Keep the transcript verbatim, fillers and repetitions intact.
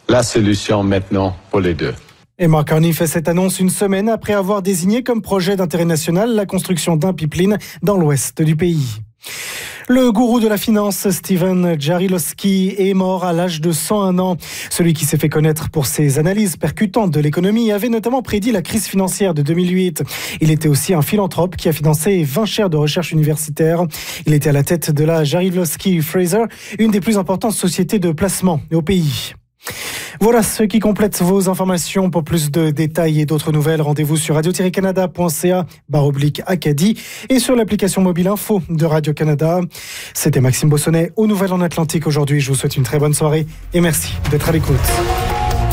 la solution maintenant pour les deux. Et Mark Carney fait cette annonce une semaine après avoir désigné comme projet d'intérêt national la construction d'un pipeline dans l'ouest du pays. Le gourou de la finance, Steven Jarilowski, est mort à l'âge de cent un ans. Celui qui s'est fait connaître pour ses analyses percutantes de l'économie avait notamment prédit la crise financière de deux mille huit. Il était aussi un philanthrope qui a financé vingt chaires de recherche universitaire. Il était à la tête de la Jarilowski Fraser, une des plus importantes sociétés de placement au pays. Voilà ce qui complète vos informations. Pour plus de détails et d'autres nouvelles, rendez-vous sur radio tiret canada point c a barre oblique Acadie et sur l'application mobile info de Radio-Canada. C'était Maxime Bossonnet aux Nouvelles en Atlantique aujourd'hui. Je vous souhaite une très bonne soirée et merci d'être à l'écoute.